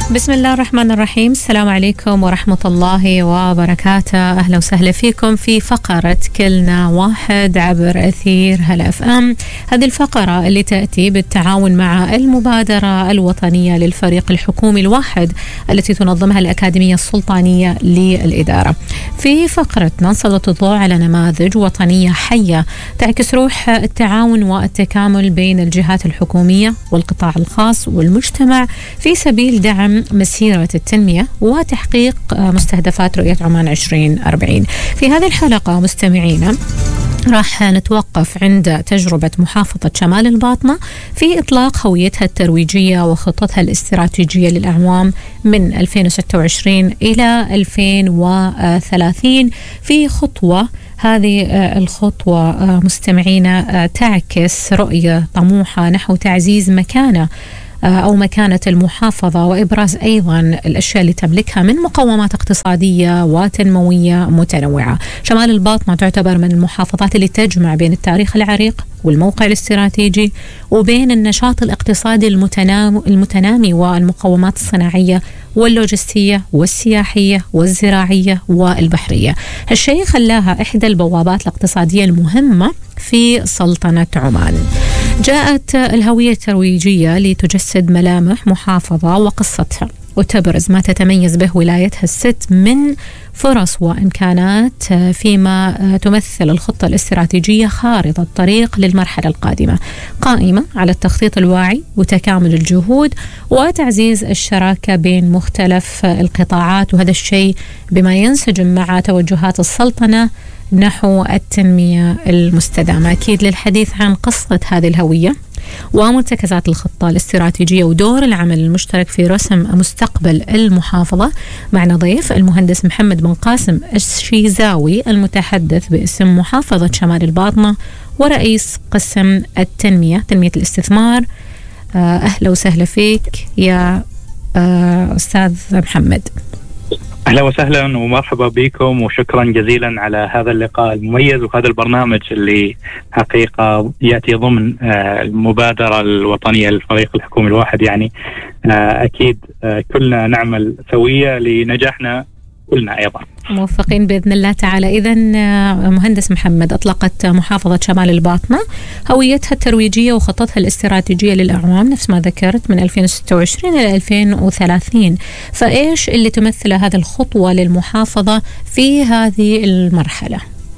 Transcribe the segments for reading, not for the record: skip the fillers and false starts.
بسم الله الرحمن الرحيم. السلام عليكم ورحمة الله وبركاته. أهلا وسهلا فيكم في فقرة كلنا واحد عبر أثير هلا اف ام. هذه الفقرة اللي تأتي بالتعاون مع المبادرة الوطنية للفريق الحكومي الواحد التي تنظمها الأكاديمية السلطانية للإدارة. في فقرتنا نسلط الضوء على نماذج وطنية حية تعكس روح التعاون والتكامل بين الجهات الحكومية والقطاع الخاص والمجتمع في سبيل دعم مسيرة التنمية وتحقيق مستهدفات رؤية عمان 2040. في هذه الحلقة مستمعينا راح نتوقف عند تجربة محافظة شمال الباطنة في إطلاق هويتها الترويجية وخطتها الاستراتيجية للأعوام من 2026 إلى 2030 في خطوة. هذه الخطوة مستمعينا تعكس رؤية طموحة نحو تعزيز مكانة المحافظة وإبراز أيضا الأشياء اللي تملكها من مقومات اقتصادية وتنموية متنوعة. شمال الباطنة تعتبر من المحافظات اللي تجمع بين التاريخ العريق والموقع الاستراتيجي وبين النشاط الاقتصادي المتنامي والمقومات الصناعية واللوجستية والسياحية والزراعية والبحرية. هالشيء خلاها إحدى البوابات الاقتصادية المهمة في سلطنة عمان. جاءت الهوية الترويجية لتجسد ملامح محافظة وقصتها وتبرز ما تتميز به ولايتها الست من فرص وإمكانات، فيما تمثل الخطة الاستراتيجية خارطة طريق للمرحلة القادمة قائمة على التخطيط الواعي وتكامل الجهود وتعزيز الشراكة بين مختلف القطاعات، وهذا الشيء بما ينسجم مع توجهات السلطنة نحو التنمية المستدامة. أكيد للحديث عن قصة هذه الهوية ومرتكزات الخطة الاستراتيجية ودور العمل المشترك في رسم مستقبل المحافظة معنا ضيف المهندس محمد بن قاسم الشيزاوي المتحدث باسم محافظة شمال الباطنة ورئيس قسم تنمية الاستثمار. أهلا وسهلا فيك يا أستاذ محمد. أهلا وسهلا ومرحبا بكم وشكرا جزيلا على هذا اللقاء المميز وهذا البرنامج اللي حقيقة يأتي ضمن المبادرة الوطنية للفريق الحكومي الواحد. يعني أكيد كلنا نعمل سوية لنجاحنا كلنا أيضا. موفقين بإذن الله تعالى. إذن مهندس محمد، أطلقت محافظة شمال الباطنة هويتها الترويجية وخطتها الاستراتيجية للأعوام نفس ما ذكرت من 2026 إلى 2030، فإيش اللي تمثل هذه الخطوة للمحافظة في هذه المرحلة؟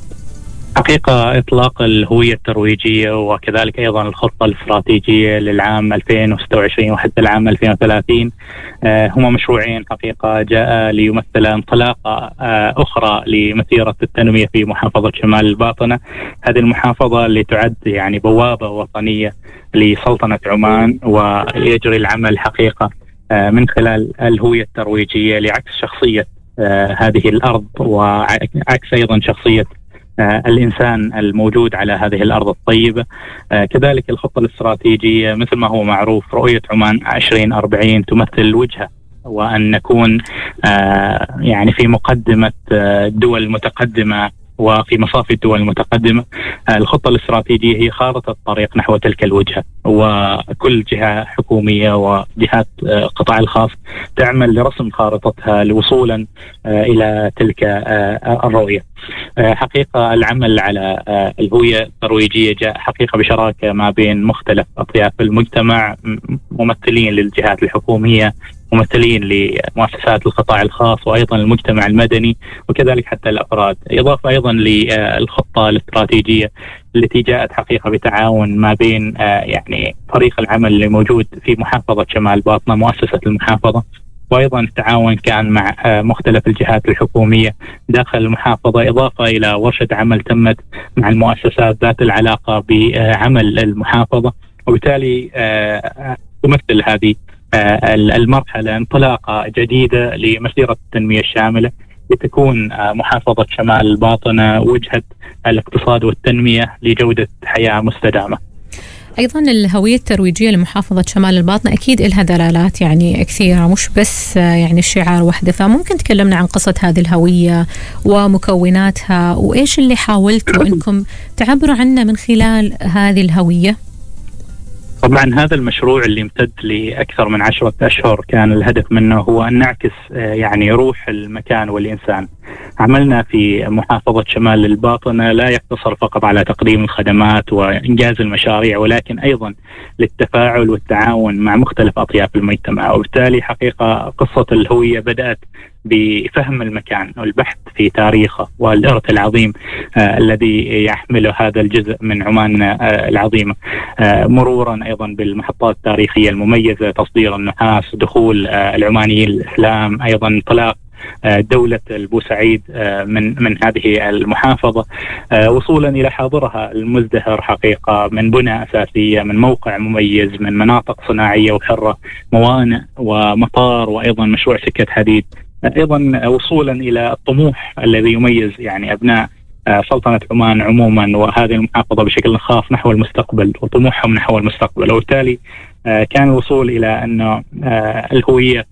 حقيقة إطلاق الهوية الترويجية وكذلك أيضا الخطة الاستراتيجية للعام 2026 وحتى العام 2030 هما مشروعين حقيقة جاء ليمثل انطلاقة أخرى لمسيرة التنمية في محافظة شمال الباطنة. هذه المحافظة اللي تعد يعني بوابة وطنية لسلطنة عمان، ويجري العمل حقيقة من خلال الهوية الترويجية لعكس شخصية هذه الأرض وعكس أيضا شخصية الإنسان الموجود على هذه الأرض الطيبة. كذلك الخطة الاستراتيجية مثل ما هو معروف رؤية عمان 2040 تمثل الوجهة، وأن نكون يعني في مقدمة الدول المتقدمة وفي مصاف الدول المتقدمة. الخطة الاستراتيجية هي خارطة الطريق نحو تلك الوجهة، وكل جهة حكومية وجهات القطاع الخاص تعمل لرسم خارطتها لوصولا إلى تلك الرؤية. حقيقة العمل على الهوية الترويجية جاء حقيقة بشراكة ما بين مختلف أطياف المجتمع، ممثلين للجهات الحكومية، ممثلين لمؤسسات القطاع الخاص وأيضا المجتمع المدني وكذلك حتى الأفراد، إضافة أيضا للخطة الاستراتيجية التي جاءت حقيقة بتعاون ما بين يعني فريق العمل اللي موجود في محافظة شمال الباطنة مؤسسة المحافظة، وأيضا التعاون كان مع مختلف الجهات الحكومية داخل المحافظة، إضافة إلى ورشة عمل تمت مع المؤسسات ذات العلاقة بعمل المحافظة. وبالتالي تمثل هذه المرحلة انطلاقة جديدة لمسيرة التنمية الشاملة لتكون محافظة شمال الباطنة وجهة الاقتصاد والتنمية لجودة حياة مستدامة. أيضا الهوية الترويجية لمحافظة شمال الباطنة أكيد إلها دلالات يعني كثيرة، مش بس يعني الشعار وحده، فممكن تكلمنا عن قصة هذه الهوية ومكوناتها وإيش اللي حاولتوا أنكم تعبروا عنه من خلال هذه الهوية؟ طبعا هذا المشروع اللي امتد لأكثر من 10 أشهر كان الهدف منه هو أن نعكس يعني روح المكان والإنسان. عملنا في محافظة شمال الباطنة لا يقتصر فقط على تقديم الخدمات وإنجاز المشاريع، ولكن أيضا للتفاعل والتعاون مع مختلف أطياف المجتمع. وبالتالي حقيقة قصة الهوية بدأت بفهم المكان والبحث في تاريخه والإرث العظيم الذي يحمله هذا الجزء من عمان العظيمة، مرورا أيضا بالمحطات التاريخية المميزة، تصدير النحاس، دخول العمانيين الإسلام، أيضا انطلاق دولة البوسعيد من هذه المحافظة، وصولا إلى حاضرها المزدهر حقيقة من بنى أساسية، من موقع مميز، من مناطق صناعية وحرة، موانئ ومطار، وأيضا مشروع سكة حديد، أيضا وصولا إلى الطموح الذي يميز يعني أبناء سلطنة عمان عموما وهذه المحافظة بشكل خاص نحو المستقبل وطموحهم نحو المستقبل. وبالتالي كان الوصول إلى أن الهوية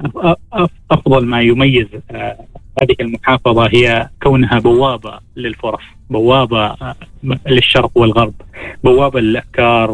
أفضل ما يميز هذه المحافظة هي كونها بوابة للفرص، بوابة للشرق والغرب، بوابة للأفكار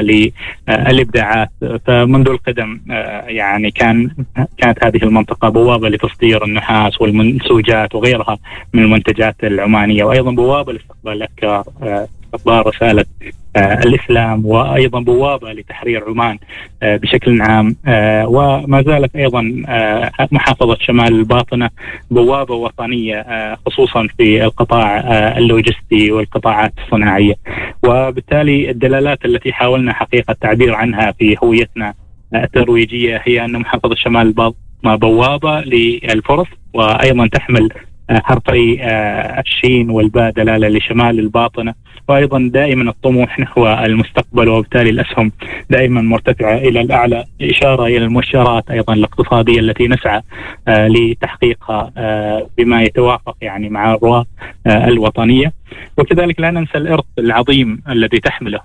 وللإبداعات. فمنذ القدم يعني كانت هذه المنطقة بوابة لتصدير النحاس والمنسوجات وغيرها من المنتجات العمانية، وأيضا بوابة لاستقبال الأفكار، استقبال رسالة الإسلام، وأيضا بوابة لتحرير عمان بشكل عام. وما زالت أيضا محافظة شمال الباطنة بوابة وطنية خصوصا في القطاع اللوجستي والقطاعات الصناعية. وبالتالي الدلالات التي حاولنا حقيقة التعبير عنها في هويتنا الترويجية هي أن محافظة شمال الباطنة بوابة للفرص، وأيضا تحمل حرفي الشين والباء دلالة لشمال الباطنة، وأيضا دائما الطموح نحو المستقبل، وبالتالي الأسهم دائما مرتفعة إلى الأعلى، إشارة إلى المؤشرات أيضا الاقتصادية التي نسعى لتحقيقها بما يتوافق يعني مع الرؤى الوطنية. وكذلك لا ننسى الإرث العظيم الذي تحمله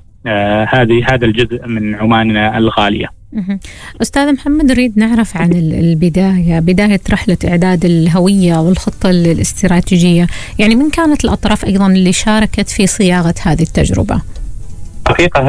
هذا الجزء من عماننا الغالية. أستاذ محمد، نريد نعرف عن بداية رحلة إعداد الهوية والخطة الاستراتيجية، يعني من كانت الأطراف أيضا اللي شاركت في صياغة هذه التجربة؟ حقيقة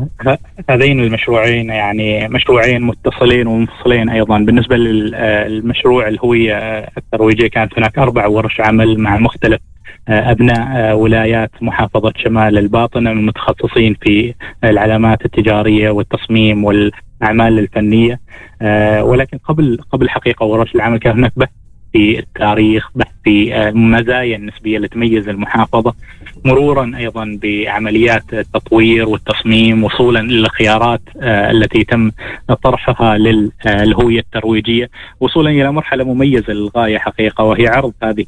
هذين المشروعين يعني مشروعين متصلين ومنفصلين أيضا. بالنسبة للمشروع الهوية الترويجية كانت هناك 4 ورش عمل مع مختلف أبناء ولايات محافظة شمال الباطنة من متخصصين في العلامات التجارية والتصميم والأعمال الفنية. ولكن قبل حقيقة ورش العمل كان هناك بحث في التاريخ، بحث في المزايا النسبية اللي تميز المحافظة، مرورا أيضا بعمليات التطوير والتصميم، وصولا إلى الخيارات التي تم طرحها للهوية الترويجية، وصولا إلى مرحلة مميزة للغاية حقيقة، وهي عرض هذه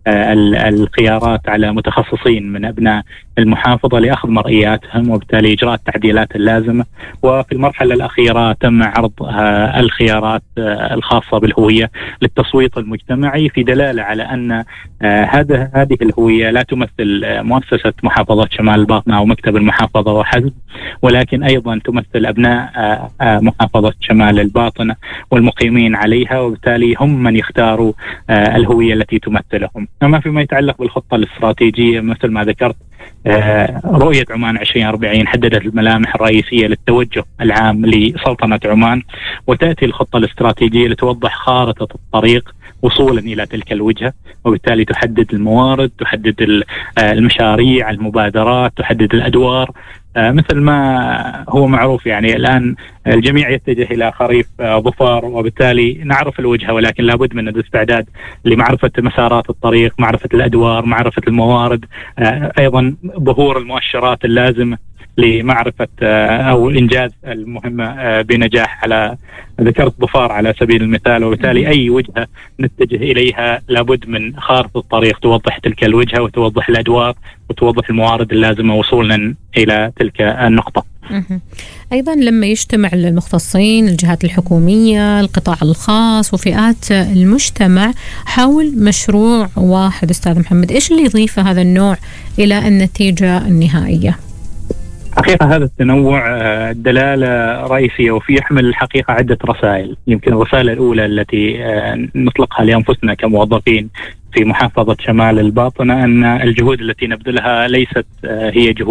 الخيارات على متخصصين من أبناء المحافظة لأخذ مرئياتهم وبالتالي إجراء التعديلات اللازمة. وفي المرحلة الأخيرة تم عرض الخيارات الخاصة بالهوية للتصويت المجتمعي، في دلالة على أن هذه الهوية لا تمثل مؤسسة محافظة شمال الباطنة أو مكتب المحافظة وحسب، ولكن أيضا تمثل أبناء محافظة شمال الباطنة والمقيمين عليها، وبالتالي هم من يختاروا الهوية التي تمثلهم. أما فيما يتعلق بالخطة الاستراتيجية مثل ما ذكرت، رؤية عمان 2040 حددت الملامح الرئيسية للتوجه العام لسلطنة عمان، وتأتي الخطة الاستراتيجية لتوضح خارطة الطريق وصولا إلى تلك الوجهة، وبالتالي تحدد الموارد، تحدد المشاريع، المبادرات، تحدد الأدوار. مثل ما هو معروف يعني الآن الجميع يتجه إلى خريف ظفار، وبالتالي نعرف الوجهة، ولكن لابد من الاستعداد لمعرفة مسارات الطريق، معرفة الأدوار، معرفة الموارد، أيضا ظهور المؤشرات اللازمة لمعرفة أو إنجاز المهمة بنجاح. على ذكرت ظفار على سبيل المثال، وبالتالي أي وجهة نتجه إليها لابد من خارطة الطريق توضح تلك الوجهة وتوضح الأدوار وتوضح الموارد اللازمة وصولا إلى تلك النقطة. أيضا لما يجتمع المختصين، الجهات الحكومية، القطاع الخاص وفئات المجتمع حول مشروع واحد، أستاذ محمد، إيش اللي يضيفه هذا النوع إلى النتيجة النهائية؟ حقيقة هذا التنوع دلالة رئيسية، وفي يحمل الحقيقة عدة رسائل. يمكن الرسالة الأولى التي نطلقها لأنفسنا كموظفين في محافظة شمال الباطنة أن الجهود التي نبذلها ليست هي جهود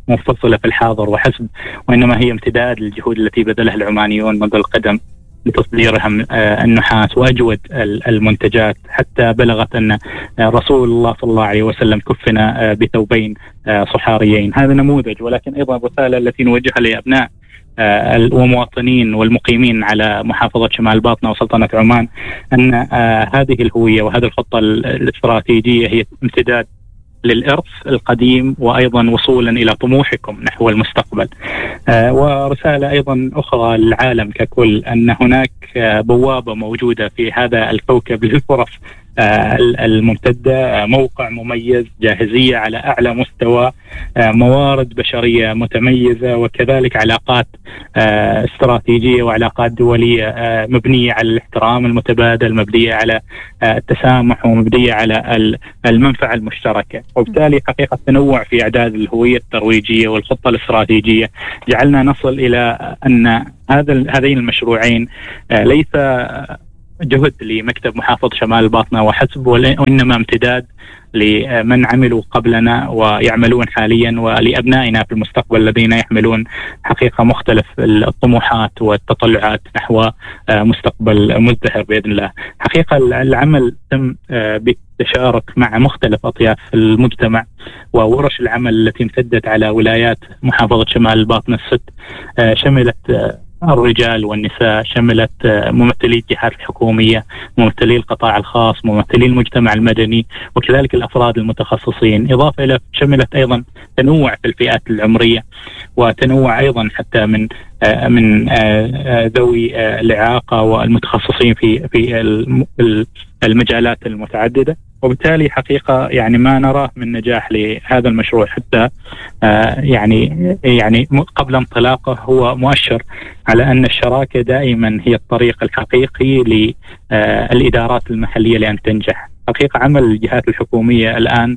منفصلة في الحاضر وحسب، وإنما هي امتداد للجهود التي بذلها العمانيون منذ القدم لتصديرهم النحاس وأجود المنتجات، حتى بلغت أن رسول الله صلى الله عليه وسلم كفن بثوبين صحاريين. هذا نموذج، ولكن أيضا الرسالة التي نوجهها لأبناء ومواطنين والمقيمين على محافظة شمال الباطنة وسلطنة عمان أن هذه الهوية وهذه الخطة الاستراتيجية هي امتداد للإرث القديم، وأيضا وصولا إلى طموحكم نحو المستقبل. ورسالة أيضا أخرى للعالم ككل أن هناك بوابة موجودة في هذا الكوكب للفرص الممتدة، موقع مميز، جاهزية على أعلى مستوى، موارد بشرية متميزة، وكذلك علاقات استراتيجية وعلاقات دولية مبنية على الاحترام المتبادل، مبنية على التسامح، ومبنية على المنفعة المشتركة. وبالتالي حقيقة التنوع في إعداد الهوية الترويجية والخطة الاستراتيجية جعلنا نصل إلى أن هذين المشروعين ليس جهد لمكتب محافظ شمال الباطنة وحسب، وإنما امتداد لمن عملوا قبلنا ويعملون حاليا، ولأبنائنا في المستقبل الذين يحملون حقيقة مختلف الطموحات والتطلعات نحو مستقبل مزدهر بإذن الله. حقيقة العمل تم بالتشارك مع مختلف أطياف المجتمع، وورش العمل التي امتدت على ولايات محافظة شمال الباطنة الست شملت الرجال والنساء، شملت ممثلي الجهات الحكومية، ممثلي القطاع الخاص، ممثلي المجتمع المدني، وكذلك الأفراد المتخصصين، إضافة إلى شملت أيضا تنوع في الفئات العمرية، وتنوع أيضا حتى من ذوي الإعاقة والمتخصصين في المجالات المتعددة. وبالتالي حقيقة يعني ما نراه من نجاح لهذا المشروع حتى يعني قبل انطلاقه هو مؤشر على أن الشراكة دائما هي الطريق الحقيقي للإدارات المحلية لأن تنجح. حقيقة عمل الجهات الحكومية الآن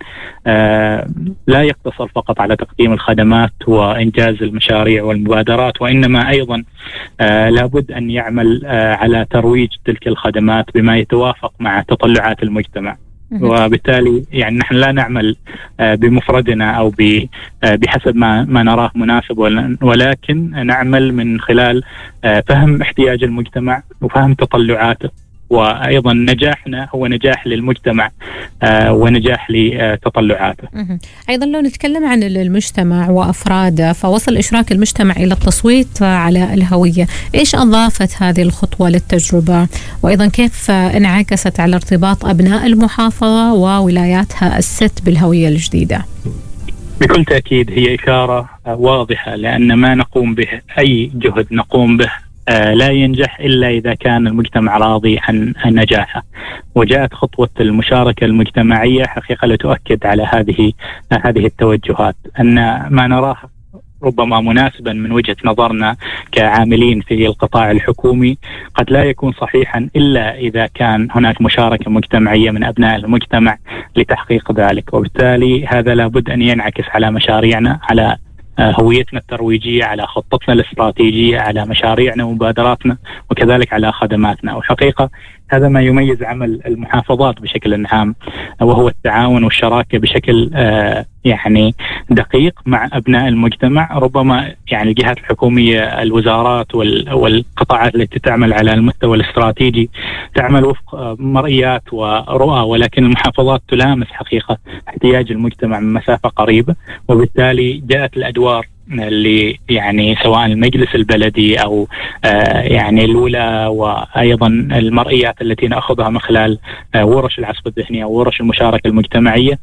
لا يقتصر فقط على تقديم الخدمات وإنجاز المشاريع والمبادرات، وإنما أيضا لابد أن يعمل على ترويج تلك الخدمات بما يتوافق مع تطلعات المجتمع. وبالتالي يعني نحن لا نعمل بمفردنا أو بحسب ما نراه مناسب، ولكن نعمل من خلال فهم احتياج المجتمع وفهم تطلعاته، وأيضا نجاحنا هو نجاح للمجتمع ونجاح لتطلعاته. أيضا لو نتكلم عن المجتمع وأفراده، فوصل إشراك المجتمع إلى التصويت على الهوية، إيش أضافت هذه الخطوة للتجربة؟ وأيضا كيف انعكست على ارتباط أبناء المحافظة وولاياتها الست بالهوية الجديدة؟ بكل تأكيد هي إشارة واضحة، لأن ما نقوم به أي جهد نقوم به لا ينجح إلا إذا كان المجتمع راضي عن نجاحه. وجاءت خطوة المشاركة المجتمعية حقيقة لتؤكد على هذه التوجهات، أن ما نراه ربما مناسبا من وجهة نظرنا كعاملين في القطاع الحكومي قد لا يكون صحيحا إلا إذا كان هناك مشاركة مجتمعية من أبناء المجتمع لتحقيق ذلك. وبالتالي هذا لابد أن ينعكس على مشاريعنا، على هويتنا الترويجية، على خطتنا الاستراتيجية، على مشاريعنا ومبادراتنا، وكذلك على خدماتنا. وحقيقة هذا ما يميز عمل المحافظات بشكل عام، وهو التعاون والشراكة بشكل يعني دقيق مع أبناء المجتمع. ربما يعني الجهات الحكومية، الوزارات والقطاعات التي تعمل على المستوى الاستراتيجي تعمل وفق مرئيات ورؤى، ولكن المحافظات تلامس حقيقة احتياج المجتمع من مسافة قريبة. وبالتالي جاءت الأدوار اللي يعني سواء المجلس البلدي أو يعني الولاء، وأيضا المرئيات التي نأخذها من خلال ورش العصف الذهني أو ورش المشاركة المجتمعية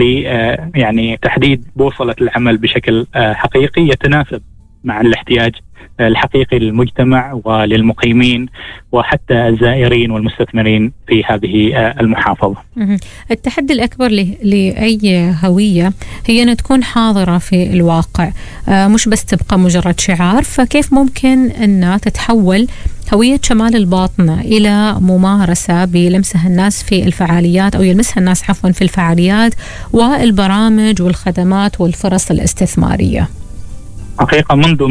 يعني تحديد بوصلة العمل بشكل حقيقي يتناسب مع الاحتياج الحقيقي للمجتمع وللمقيمين وحتى الزائرين والمستثمرين في هذه المحافظة. التحدي الأكبر لأي هوية هي أن تكون حاضرة في الواقع، مش بس تبقى مجرد شعار. فكيف ممكن أن تتحول هوية شمال الباطنة إلى ممارسة بلمسها الناس في الفعاليات، أو يلمسها الناس عفوا في الفعاليات والبرامج والخدمات والفرص الاستثمارية؟ حقيقة منذ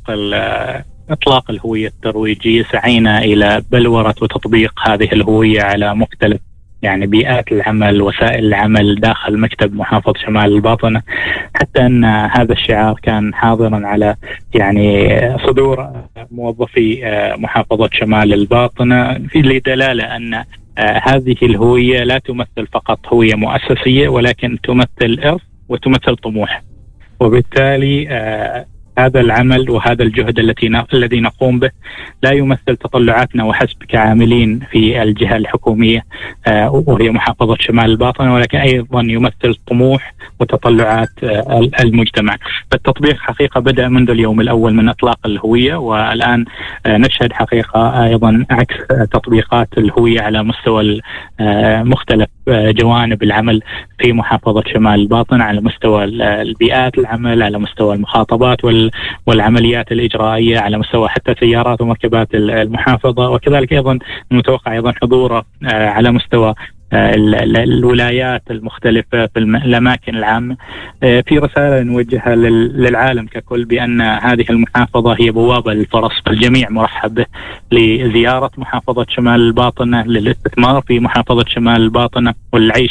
إطلاق الهوية الترويجية سعينا إلى بلورة وتطبيق هذه الهوية على مختلف يعني بيئات العمل، وسائل العمل داخل مكتب محافظ شمال الباطنة، حتى أن هذا الشعار كان حاضرا على يعني صدور موظفي محافظة شمال الباطنة، في لدلالة أن هذه الهوية لا تمثل فقط هوية مؤسسية، ولكن تمثل إرث وتمثل طموح. وبالتالي هذا العمل وهذا الجهد الذي نقوم به لا يمثل تطلعاتنا وحسب كعاملين في الجهة الحكومية وهي محافظة شمال الباطنة، ولكن أيضا يمثل طموح وتطلعات المجتمع. فالتطبيق حقيقة بدأ منذ اليوم الأول من إطلاق الهوية، والآن نشهد حقيقة أيضا عكس تطبيقات الهوية على مستوى مختلف جوانب العمل في محافظة شمال الباطنة، على مستوى البيئات العمل، على مستوى المخاطبات والعمليات الإجرائية، على مستوى حتى سيارات ومركبات المحافظة، وكذلك أيضا المتوقع أيضا حضوره على مستوى الولايات المختلفة في الأماكن العامة. في رسالة نوجهها للعالم ككل بأن هذه المحافظة هي بوابة للفرص، فالجميع مرحب به لزيارة محافظة شمال الباطنة، للاستثمار في محافظة شمال الباطنة والعيش